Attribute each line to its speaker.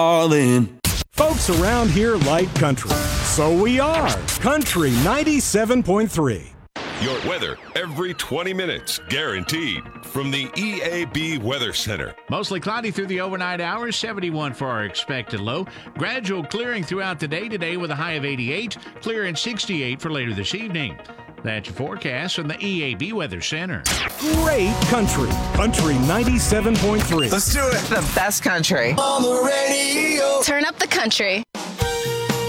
Speaker 1: all in.
Speaker 2: Folks around here like country, so we are Country 97.3.
Speaker 3: Your weather every 20 minutes, guaranteed, from the EAB Weather Center.
Speaker 4: Mostly cloudy through the overnight hours, 71 for our expected low. Gradual clearing throughout the day today with a high of 88, clear and 68 for later this evening. That's your forecast from the EAB Weather Center.
Speaker 2: Great country. Country 97.3.
Speaker 1: Let's do it.
Speaker 5: The best country.
Speaker 1: On the radio.
Speaker 6: Turn up the country.